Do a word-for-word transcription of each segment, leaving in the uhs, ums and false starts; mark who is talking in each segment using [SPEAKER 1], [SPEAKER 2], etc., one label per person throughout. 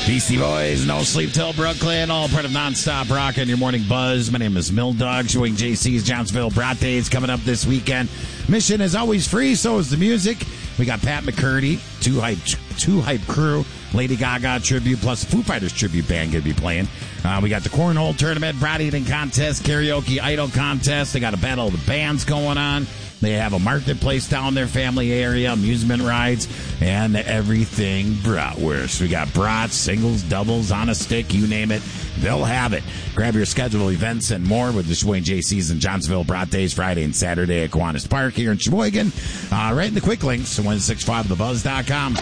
[SPEAKER 1] Beastie Boys, No Sleep Till Brooklyn, all part of Nonstop Rock and your morning buzz. My name is Mill Dog, showing J C's Johnsonville Brat Days coming up this weekend. Mission is always free, so is the music. We got Pat McCurdy, two hype, two hype crew, Lady Gaga tribute, plus the Foo Fighters tribute band going to be playing. Uh, we got the Cornhole Tournament, Brat Eating Contest, Karaoke Idol Contest. They got a Battle of the Bands going on. They have a marketplace down their family area, amusement rides, and everything bratwurst. We got brats, singles, doubles, on a stick, you name it, they'll have it. Grab your schedule, events, and more with the Sheboygan J C's and Johnsonville Brat Days Friday and Saturday at Kiwanis Park here in Sheboygan. Uh, right in the quick links to one six five the buzz dot com.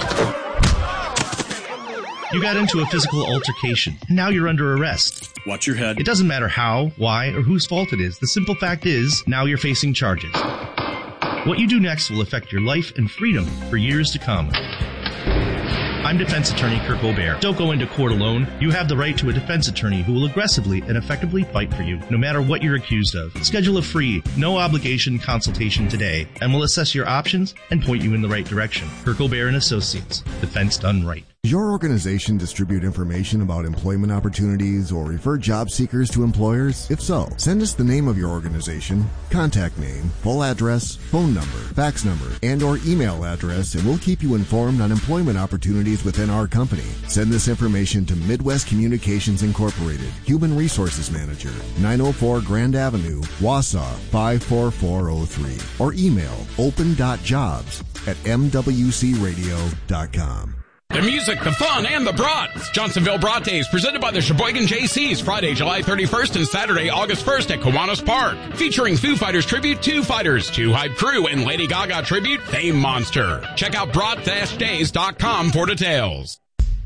[SPEAKER 2] You got into a physical altercation. Now you're under arrest.
[SPEAKER 3] Watch your head.
[SPEAKER 2] It doesn't matter how, why, or whose fault it is. The simple fact is, now you're facing charges. What you do next will affect your life and freedom for years to come. I'm defense attorney Kirk O'Bear. Don't go into court alone. You have the right to a defense attorney who will aggressively and effectively fight for you, no matter what you're accused of. Schedule a free, no-obligation consultation today, and we'll assess your options and point you in the right direction. Kirk O'Bear and Associates. Defense done right.
[SPEAKER 4] Does your organization distribute information about employment opportunities or refer job seekers to employers? If so, send us the name of your organization, contact name, full address, phone number, fax number, and or email address, and we'll keep you informed on employment opportunities within our company. Send this information to Midwest Communications Incorporated, Human Resources Manager, nine oh four Grand Avenue, Wausau, five four four oh three, or email open dot jobs at m w c radio dot com.
[SPEAKER 5] The music, the fun, and the brats. Johnsonville Brat Days, presented by the Sheboygan J C's, Friday, July thirty-first and Saturday, August first at Kiwanis Park. Featuring Foo Fighters tribute, Two Fighters, Two Hype Crew, and Lady Gaga tribute, Fame Monster. Check out brat days dot com for details.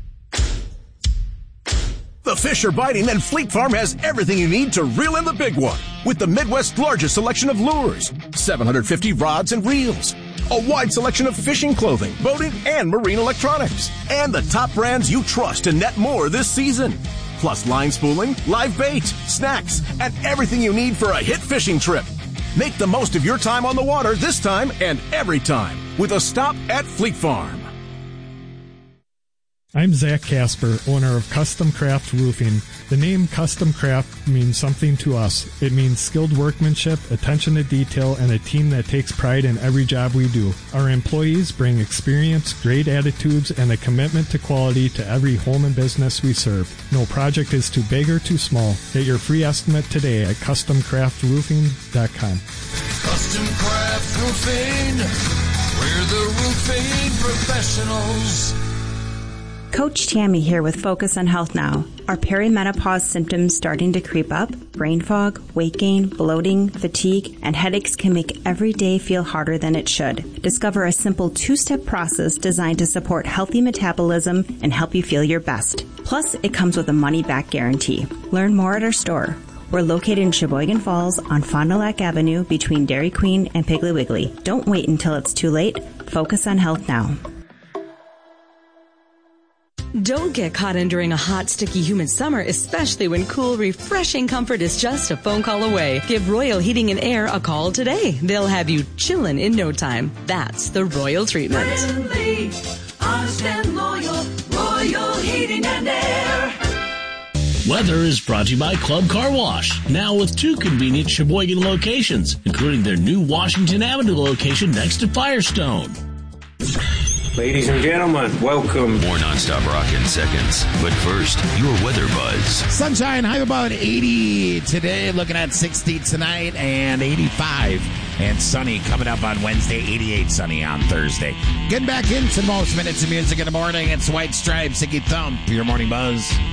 [SPEAKER 6] The fish are biting, and Fleet Farm has everything you need to reel in the big one. With the Midwest's largest selection of lures, seven hundred fifty rods and reels, a wide selection of fishing clothing, boating, and marine electronics, and the top brands you trust to net more this season. Plus line spooling, live bait, snacks, and everything you need for a hit fishing trip. Make the most of your time on the water this time and every time with a stop at Fleet Farm.
[SPEAKER 7] I'm Zach Casper, owner of Custom Craft Roofing. The name Custom Craft means something to us. It means skilled workmanship, attention to detail, and a team that takes pride in every job we do. Our employees bring experience, great attitudes, and a commitment to quality to every home and business we serve. No project is too big or too small. Get your free estimate today at custom craft roofing dot com.
[SPEAKER 8] Custom Craft Roofing, we're the roofing professionals.
[SPEAKER 9] Coach Tammy here with Focus on Health Now. Are perimenopause symptoms starting to creep up? Brain fog, weight gain, bloating, fatigue, and headaches can make every day feel harder than it should. Discover a simple two-step process designed to support healthy metabolism and help you feel your best. Plus, it comes with a money-back guarantee. Learn more at our store. We're located in Sheboygan Falls on Fond du Lac Avenue between Dairy Queen and Piggly Wiggly. Don't wait until it's too late. Focus on Health Now.
[SPEAKER 10] Don't get caught enduring a hot, sticky, humid summer, especially when cool, refreshing comfort is just a phone call away. Give Royal Heating and Air a call today. They'll have you chillin' in no time. That's the Royal treatment.
[SPEAKER 8] Friendly, honest and loyal, Royal Heating and Air.
[SPEAKER 11] Weather is brought to you by Club Car Wash, now with two convenient Sheboygan locations, including their new Washington Avenue location next to Firestone.
[SPEAKER 12] Ladies and gentlemen, welcome.
[SPEAKER 13] More nonstop rock in seconds. But first, your weather buzz.
[SPEAKER 1] Sunshine, high about eighty today. Looking at sixty tonight and eighty-five. And sunny coming up on Wednesday, eighty-eight sunny on Thursday. Getting back into most minutes of music in the morning. It's White Stripes, Icky Thump, your morning buzz.